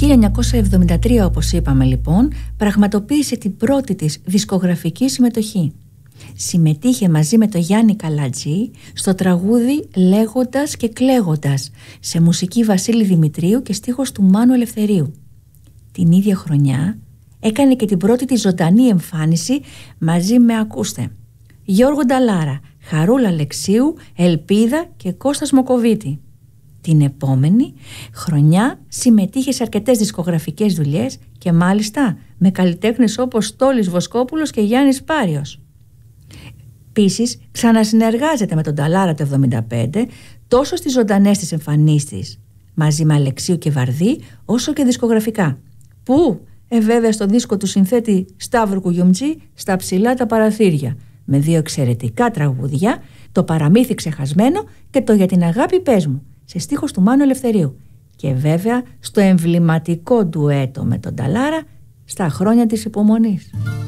1973, όπως είπαμε λοιπόν, πραγματοποίησε την πρώτη της δισκογραφική συμμετοχή. Συμμετείχε μαζί με τον Γιάννη Καλατζή στο τραγούδι «Λέγοντας και κλαίγοντας», σε μουσική Βασίλη Δημητρίου και στίχος του Μάνου Ελευθερίου. Την ίδια χρονιά έκανε και την πρώτη της ζωντανή εμφάνιση μαζί με, ακούστε, Γιώργο Νταλάρα, Χαρούλα Αλεξίου, Ελπίδα και Κώστας Μοκοβίτη. Την επόμενη χρονιά συμμετείχε σε αρκετές δισκογραφικές δουλειές και μάλιστα με καλλιτέχνες όπως Στόλης Βοσκόπουλος και Γιάννης Πάριος. Επίσης ξανασυνεργάζεται με τον Νταλάρα το 1975 τόσο στις ζωντανές της εμφανίσεις μαζί με Αλεξίου και Βαρδί, όσο και δισκογραφικά. Πού? Βέβαια στο δίσκο του συνθέτη Σταύρου Κουγιουμτζή, «Στα ψηλά τα παραθύρια», με 2 εξαιρετικά τραγούδια, το «Παραμύθι ξεχασμένο» και το «Για την αγάπη πες μου», σε στίχος του Μάνου Ελευθερίου. Και βέβαια στο εμβληματικό ντουέτο με τον Νταλάρα, «Στα χρόνια της υπομονής».